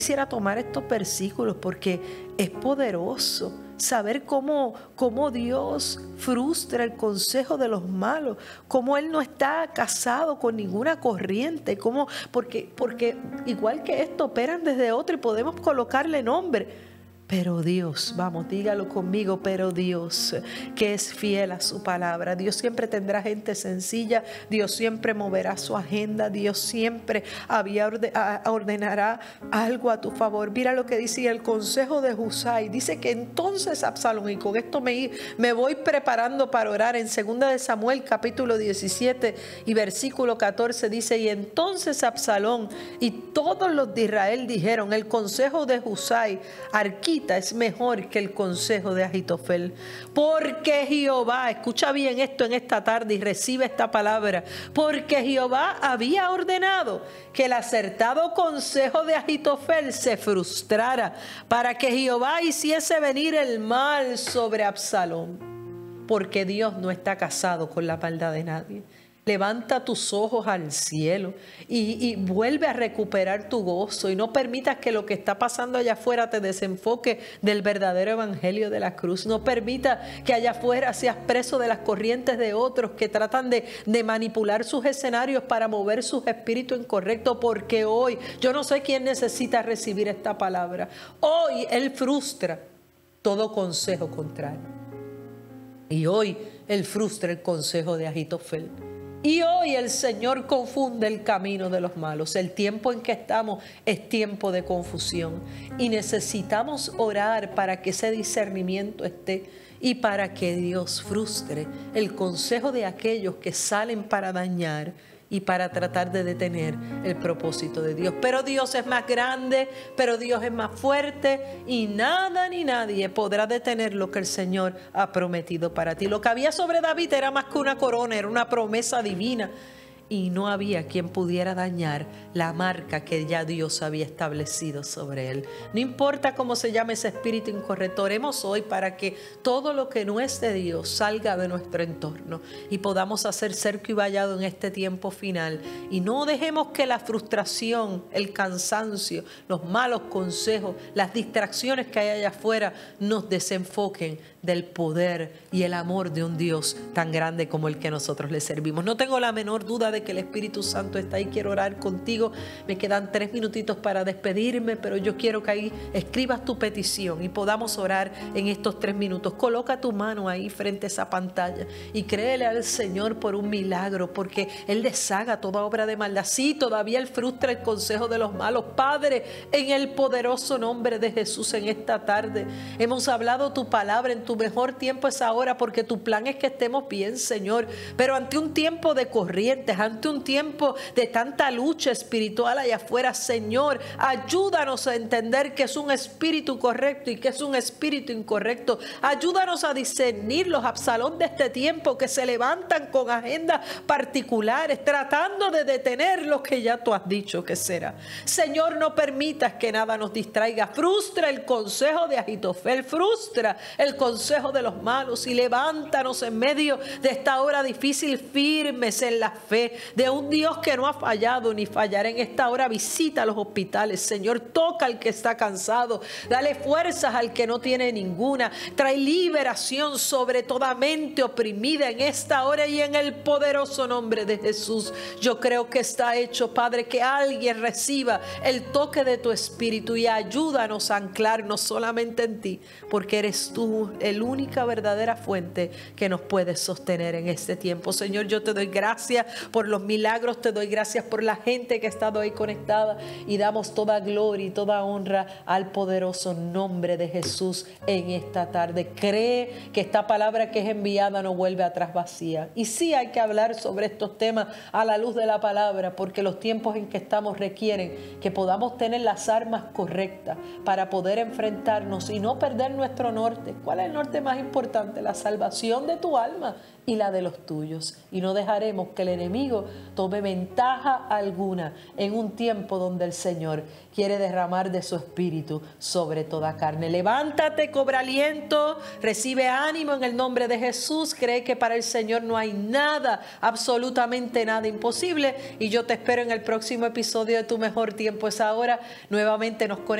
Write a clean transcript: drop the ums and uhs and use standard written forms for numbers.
quisiera tomar estos versículos porque es poderoso saber cómo Dios frustra el consejo de los malos, cómo Él no está casado con ninguna corriente, porque igual que esto operan desde otro y podemos colocarle nombre. Pero Dios, vamos, dígalo conmigo, pero Dios, que es fiel a su palabra. Dios siempre tendrá gente sencilla, Dios siempre moverá su agenda, Dios siempre ordenará algo a tu favor. Mira lo que dice el consejo de Husai. Dice que entonces Absalón, y con esto me voy preparando para orar, en 2 de Samuel capítulo 17 y versículo 14 dice: y entonces Absalón y todos los de Israel dijeron, el consejo de Husai, Arquita, es mejor que el consejo de Ahitofel, porque Jehová, escucha bien esto en esta tarde y recibe esta palabra, porque Jehová había ordenado que el acertado consejo de Ahitofel se frustrara, para que Jehová hiciese venir el mal sobre Absalón, porque Dios no está casado con la maldad de nadie. Levanta tus ojos al cielo y vuelve a recuperar tu gozo, y no permitas que lo que está pasando allá afuera te desenfoque del verdadero evangelio de la cruz. No permitas que allá afuera seas preso de las corrientes de otros que tratan de manipular sus escenarios para mover sus espíritus incorrectos, porque hoy, yo no sé quién necesita recibir esta palabra, hoy Él frustra todo consejo contrario, y hoy Él frustra el consejo de Ahitofel. Y hoy el Señor confunde el camino de los malos. El tiempo en que estamos es tiempo de confusión, y necesitamos orar para que ese discernimiento esté y para que Dios frustre el consejo de aquellos que salen para dañar y para tratar de detener el propósito de Dios. Pero Dios es más grande, pero Dios es más fuerte, y nada ni nadie podrá detener lo que el Señor ha prometido para ti. Lo que había sobre David era más que una corona, era una promesa divina, y no había quien pudiera dañar la marca que ya Dios había establecido sobre él. No importa cómo se llame ese espíritu incorrecto, oremos hoy para que todo lo que no es de Dios salga de nuestro entorno y podamos hacer cerco y vallado en este tiempo final, y no dejemos que la frustración, el cansancio, los malos consejos, las distracciones que hay allá afuera nos desenfoquen del poder y el amor de un Dios tan grande como el que nosotros le servimos. No tengo la menor duda de que el Espíritu Santo está ahí. Quiero orar contigo. Me quedan 3 minutitos para despedirme, pero yo quiero que ahí escribas tu petición y podamos orar en estos 3 minutos. Coloca tu mano ahí frente a esa pantalla y créele al Señor por un milagro, porque Él deshaga toda obra de maldad. Sí, todavía Él frustra el consejo de los malos. Padre, en el poderoso nombre de Jesús, en esta tarde hemos hablado tu palabra. En tu mejor tiempo es ahora, porque tu plan es que estemos bien, Señor. Pero ante un tiempo de corrientes, ante un tiempo de tanta lucha espiritual allá afuera, Señor, ayúdanos a entender que es un espíritu correcto y que es un espíritu incorrecto. Ayúdanos a discernir los Absalón de este tiempo que se levantan con agendas particulares, tratando de detener lo que ya tú has dicho que será. Señor, no permitas que nada nos distraiga. Frustra el consejo de Ahitofel, frustra el consejo de los malos, y levántanos en medio de esta hora difícil, firmes en la fe de un Dios que no ha fallado ni fallará. En esta hora visita los hospitales, Señor, toca al que está cansado, dale fuerzas al que no tiene ninguna, trae liberación sobre toda mente oprimida en esta hora, y en el poderoso nombre de Jesús yo creo que está hecho, Padre. Que alguien reciba el toque de tu Espíritu y ayúdanos a anclarnos solamente en ti, porque eres tú la única verdadera fuente que nos puede sostener en este tiempo. Señor, yo te doy gracias por los milagros, te doy gracias por la gente que ha estado ahí conectada, y damos toda gloria y toda honra al poderoso nombre de Jesús en esta tarde. Cree que esta palabra que es enviada no vuelve atrás vacía, y sí hay que hablar sobre estos temas a la luz de la palabra, porque los tiempos en que estamos requieren que podamos tener las armas correctas para poder enfrentarnos y no perder nuestro norte. ¿Cuál es el norte más importante? La salvación de tu alma y la de los tuyos, y no dejaremos que el enemigo enemigo tome ventaja alguna en un tiempo donde el Señor quiere derramar de su espíritu sobre toda carne. Levántate, cobra aliento, recibe ánimo en el nombre de Jesús. Cree que para el Señor no hay nada, absolutamente nada imposible. Y yo te espero en el próximo episodio de Tu Mejor Tiempo es Ahora. Nuevamente nos conectamos